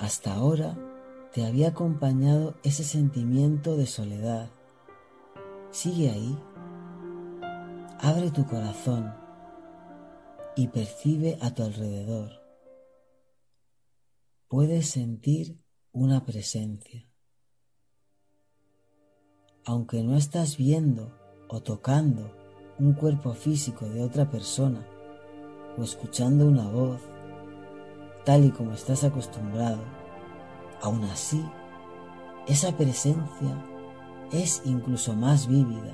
Hasta ahora te había acompañado ese sentimiento de soledad. Sigue ahí. Abre tu corazón y percibe a tu alrededor. Puedes sentir una presencia. Aunque no estás viendo o tocando un cuerpo físico de otra persona o escuchando una voz, tal y como estás acostumbrado, aún así, esa presencia es incluso más vívida